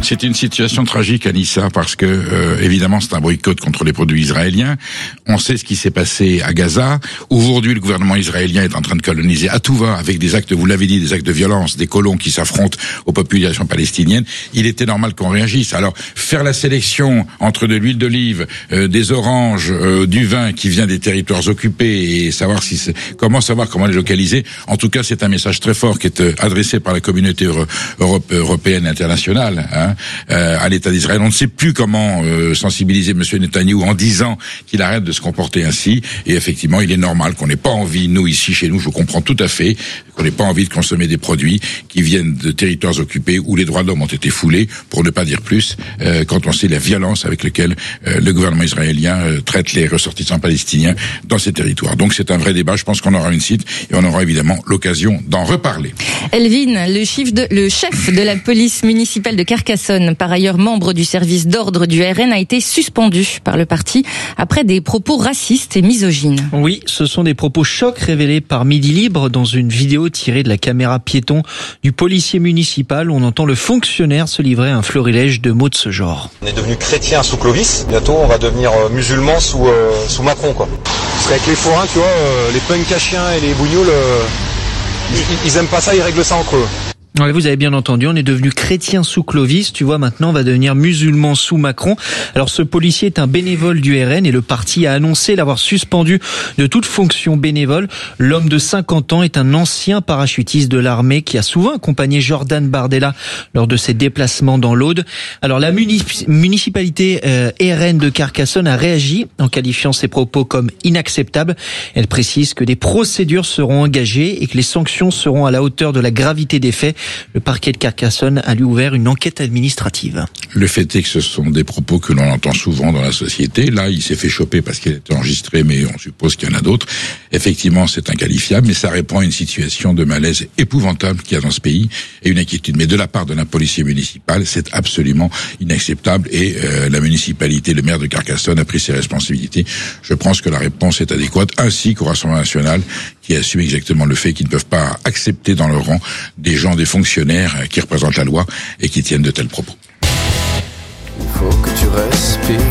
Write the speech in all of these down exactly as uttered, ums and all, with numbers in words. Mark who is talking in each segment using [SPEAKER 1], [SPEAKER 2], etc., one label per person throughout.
[SPEAKER 1] C'est une situation tragique, Anissa, parce que euh, évidemment c'est un boycott contre les produits israéliens. On sait ce qui s'est passé à Gaza. Aujourd'hui, le gouvernement israélien est en train de coloniser à tout va, avec des actes, vous l'avez dit, des actes de violence, des colons qui s'affrontent aux populations palestiniennes. Il était normal qu'on réagisse. Alors, faire la sélection entre de l'huile d'olive, euh, des oranges, euh, du vin qui vient des territoires occupés et savoir si c'est, comment savoir comment les localiser. En tout cas, c'est un message très fort qui est euh, adressé par la communauté euro- Europe, européenne et internationale hein, euh, à l'État d'Israël. On ne sait plus comment euh, sensibiliser M. Netanyahou en disant qu'il arrête de se comporter ainsi. Et effectivement, il est normal qu'on n'ait pas envie, nous ici chez nous, je comprends tout à fait, qu'on n'ait pas envie de consommer des produits qui viennent de territoires occupés où les droits de l'homme ont été foulés, pour ne pas dire plus, euh, quand on sait la violence avec laquelle euh, le gouvernement israélien euh, traite les ressortissants palestiniens dans ces territoires. Donc c'est un vrai débat. Je pense qu'on aura une site et on aura évidemment l'occasion d'en reparler.
[SPEAKER 2] Elvin, le chef de, le chef de la police municipale de Carcassonne, par ailleurs membre du service d'ordre du R N, a été suspendu par le parti après des propos racistes et misogynes.
[SPEAKER 3] Oui, ce sont des propos chocs révélés par Midi Libre dans une vidéo tirée de la caméra piéton du policier municipal. On entend le fonctionnaire se livrer à un florilège de mots de ce genre.
[SPEAKER 4] On est devenu chrétien sous Clovis, bientôt on va devenir musulman sous, euh, sous Macron quoi. Parce qu'avec les forains, tu vois, euh, les punks à chiens et les bougnoules, euh, ils, ils aiment pas ça, ils règlent ça entre eux.
[SPEAKER 3] Ouais, vous avez bien entendu, on est devenu chrétien sous Clovis, tu vois, maintenant on va devenir musulman sous Macron. Alors ce policier est un bénévole du R N et le parti a annoncé l'avoir suspendu de toute fonction bénévole. L'homme de cinquante ans est un ancien parachutiste de l'armée qui a souvent accompagné Jordan Bardella lors de ses déplacements dans l'Aude. Alors la munip- municipalité euh, R N de Carcassonne a réagi en qualifiant ses propos comme inacceptables. Elle précise que des procédures seront engagées et que les sanctions seront à la hauteur de la gravité des faits. Le parquet de Carcassonne a lui ouvert une enquête administrative.
[SPEAKER 1] Le fait est que ce sont des propos que l'on entend souvent dans la société. Là, il s'est fait choper parce qu'il a été enregistré, mais on suppose qu'il y en a d'autres. Effectivement, c'est inqualifiable, mais ça répond à une situation de malaise épouvantable qu'il y a dans ce pays et une inquiétude. Mais de la part d'un policier municipal, c'est absolument inacceptable et euh, la municipalité, le maire de Carcassonne a pris ses responsabilités. Je pense que la réponse est adéquate, ainsi qu'au Rassemblement national qui assume exactement le fait qu'ils ne peuvent pas accepter dans leur rang des gens, des fonctionnaires qui représentent la loi et qui tiennent de tels propos.
[SPEAKER 5] Il faut que tu respires.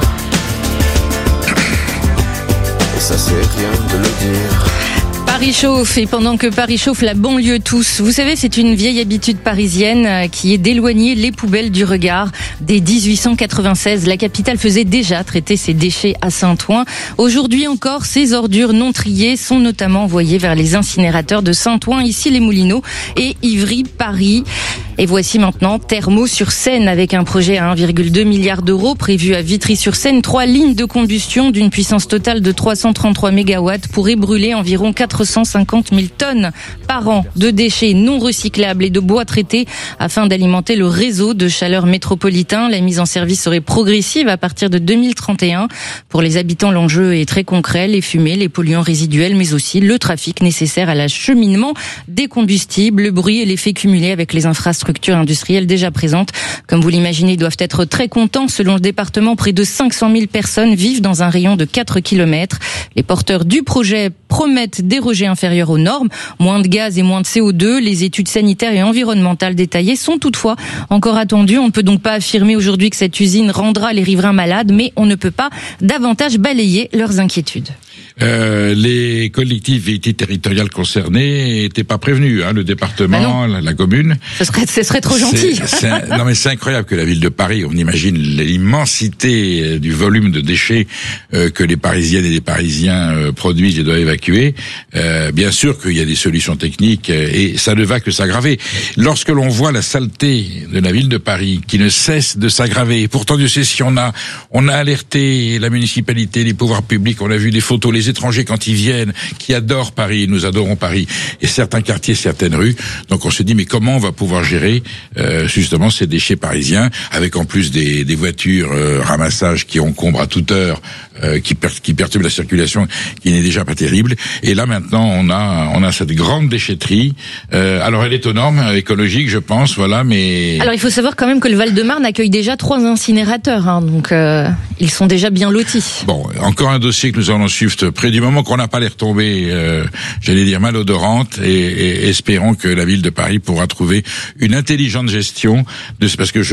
[SPEAKER 5] Et ça c'est rien de le dire.
[SPEAKER 2] Paris chauffe et pendant que Paris chauffe, la banlieue tousse. Vous savez, c'est une vieille habitude parisienne qui est d'éloigner les poubelles du regard. Dès dix-huit cent quatre-vingt-seize, la capitale faisait déjà traiter ses déchets à Saint-Ouen. Aujourd'hui encore, ces ordures non triées sont notamment envoyées vers les incinérateurs de Saint-Ouen, ici les Moulineaux et Ivry-Paris. Et voici maintenant Thermaux-sur-Seine avec un projet à un virgule deux milliard d'euros prévu à Vitry-sur-Seine. Trois lignes de combustion d'une puissance totale de trois cent trente-trois mégawatts pourraient brûler environ quatre cent cinquante mille tonnes par an de déchets non recyclables et de bois traités afin d'alimenter le réseau de chaleur métropolitain. La mise en service serait progressive à partir de deux mille trente et un. Pour les habitants, l'enjeu est très concret. Les fumées, les polluants résiduels, mais aussi le trafic nécessaire à l'acheminement des combustibles, le bruit et l'effet cumulé avec les infrastructures industrielles déjà présentes. Comme vous l'imaginez, ils doivent être très contents. Selon le département, près de cinq cent mille personnes vivent dans un rayon de quatre kilomètres. Les porteurs du projet promettent des rejets inférieurs aux normes, moins de gaz et moins de C O deux. Les études sanitaires et environnementales détaillées sont toutefois encore attendues. On ne peut donc pas affirmer aujourd'hui que cette usine rendra les riverains malades, mais on ne peut pas davantage balayer leurs inquiétudes.
[SPEAKER 1] Euh, les collectivités territoriales concernées n'étaient pas prévenues, hein, le département,
[SPEAKER 2] bah
[SPEAKER 1] la, la commune.
[SPEAKER 2] Ce serait, ce serait trop gentil.
[SPEAKER 1] C'est, c'est un, non mais c'est incroyable que la ville de Paris, on imagine l'immensité du volume de déchets euh, que les Parisiennes et les Parisiens euh, produisent et doivent évacuer. Euh, bien sûr qu'il y a des solutions techniques euh, et ça ne va que s'aggraver. Lorsque l'on voit la saleté de la ville de Paris qui ne cesse de s'aggraver, et pourtant Dieu sait si on a, on a alerté la municipalité, les pouvoirs publics, on a vu les photos, les étrangers quand ils viennent, qui adorent Paris, nous adorons Paris, et certains quartiers, certaines rues. Donc on se dit mais comment on va pouvoir gérer euh, justement ces déchets parisiens, avec en plus des, des voitures euh, ramassage qui encombrent à toute heure, euh, qui, per, qui perturbent la circulation, qui n'est déjà pas terrible. Et là maintenant on a on a cette grande déchetterie. Euh, alors elle est aux normes écologiques, je pense, voilà, mais
[SPEAKER 2] alors il faut savoir quand même que le Val-de-Marne accueille déjà trois incinérateurs, hein, donc euh, ils sont déjà bien lotis.
[SPEAKER 1] Bon, encore un dossier que nous allons suivre près du moment qu'on n'a pas les retombées, euh, j'allais dire malodorantes, et, et espérons que la ville de Paris pourra trouver une intelligente gestion de, parce que je